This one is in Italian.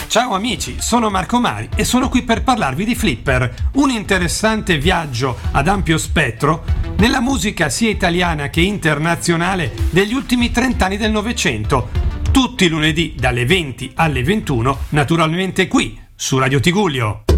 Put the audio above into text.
Ciao amici, sono Marco Mari e sono qui per parlarvi di Flipper, un interessante viaggio ad ampio spettro nella musica sia italiana che internazionale degli ultimi 30 anni del Novecento. Tutti i lunedì dalle 20 alle 21, naturalmente qui, su Radio Tigullio.